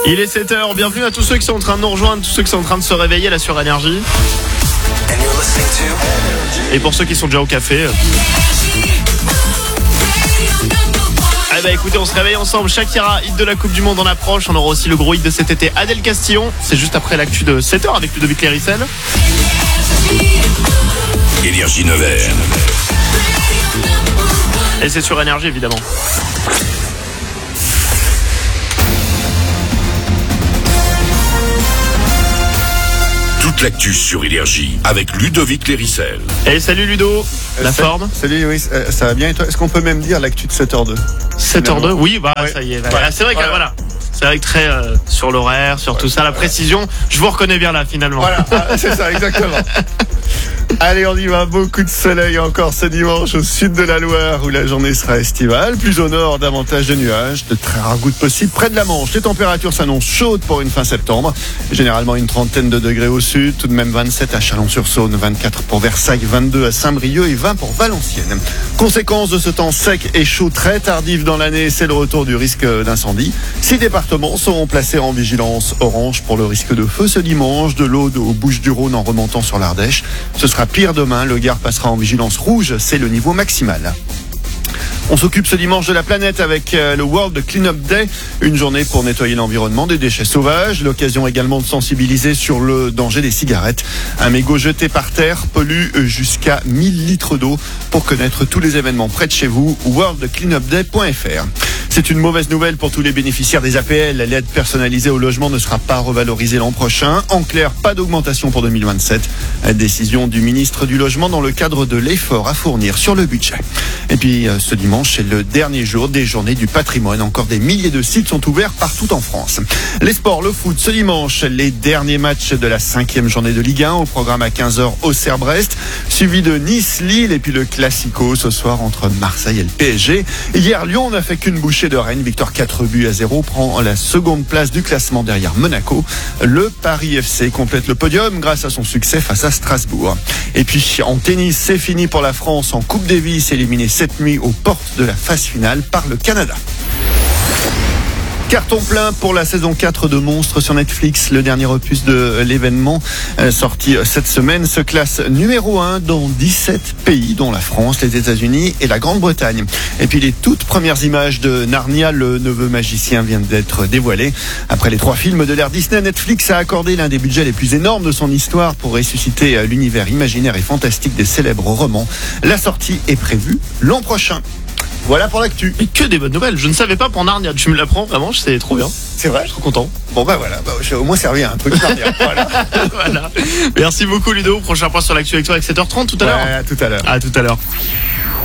Il est 7h, bienvenue à tous ceux qui sont en train de nous rejoindre, tous ceux qui sont en train de se réveiller là sur Énergie. Et pour ceux qui sont déjà au café. Eh ben écoutez, on se réveille ensemble. Shakira, hit de la Coupe du Monde en approche. On aura aussi le gros hit de cet été, Adèle Castillon. C'est juste après l'actu de 7h avec Ludovic Cléricel. Énergie 9h. Et c'est sur Énergie évidemment. Toute l'actu sur Énergie avec Ludovic Cléricel. Et salut Ludo, la forme. Salut, oui, ça va bien et toi? Est-ce qu'on peut même dire l'actu de 7h02? 7h02, oui, bah ouais. Ça y est. Ouais. C'est vrai que voilà. C'est vrai que très sur l'horaire, sur tout ça, la précision, je vous reconnais bien là finalement. Voilà, c'est ça, exactement. Allez, on y va. Beaucoup de soleil encore ce dimanche au sud de la Loire où la journée sera estivale. Plus au nord, davantage de nuages, de très rares gouttes possibles. Près de la Manche, les températures s'annoncent chaudes pour une fin septembre. Généralement une trentaine de degrés au sud, tout de même 27 à Chalon-sur-Saône, 24 pour Versailles, 22 à Saint-Brieuc et 20 pour Valenciennes. Conséquence de ce temps sec et chaud très tardif dans l'année, c'est le retour du risque d'incendie. 6 départements seront placés en vigilance orange pour le risque de feu ce dimanche, de l'Aude aux Bouches-du-Rhône en remontant sur l'Ardèche. Ce sera pire demain, le Gard passera en vigilance rouge, c'est le niveau maximal. On s'occupe ce dimanche de la planète avec le World Cleanup Day, une journée pour nettoyer l'environnement des déchets sauvages, l'occasion également de sensibiliser sur le danger des cigarettes. Un mégot jeté par terre pollue jusqu'à 1000 litres d'eau. Pour connaître tous les événements près de chez vous, worldcleanupday.fr. C'est une mauvaise nouvelle pour tous les bénéficiaires des APL. L'aide personnalisée au logement ne sera pas revalorisée l'an prochain. En clair, pas d'augmentation pour 2027. Décision du ministre du Logement dans le cadre de l'effort à fournir sur le budget. Et puis ce dimanche, c'est le dernier jour des journées du patrimoine. Encore des milliers de sites sont ouverts partout en France. Les sports, le foot, ce dimanche, les derniers matchs de la 5e journée de Ligue 1 au programme à 15h Auxerre-Brest, suivi de Nice-Lille et puis le Classico ce soir entre Marseille et le PSG. Hier, Lyon n'a fait qu'une bouchée de Rennes, victoire 4-0, prend la seconde place du classement derrière Monaco. Le Paris FC complète le podium grâce à son succès face à Strasbourg. Et puis en tennis, c'est fini pour la France en Coupe Davis, éliminée cette nuit aux portes de la phase finale par le Canada. Carton plein pour la saison 4 de Monstres sur Netflix. Le dernier opus de l'événement sorti cette semaine se classe numéro 1 dans 17 pays, dont la France, les États-Unis et la Grande-Bretagne. Et puis les toutes premières images de Narnia, le neveu magicien, viennent d'être dévoilées. Après les 3 films de l'ère Disney, Netflix a accordé l'un des budgets les plus énormes de son histoire pour ressusciter l'univers imaginaire et fantastique des célèbres romans. La sortie est prévue l'an prochain. Voilà pour l'actu. Mais que des bonnes nouvelles, je ne savais pas pour Narnia, tu me l'apprends vraiment, c'est trop bien. C'est vrai? Je suis trop content. Bon bah voilà, j'ai au moins servi à un truc Narnia. Voilà. Voilà. Merci beaucoup Ludo, prochain point sur l'actu avec toi avec 7h30 tout à l'heure. À tout à l'heure. À tout à l'heure.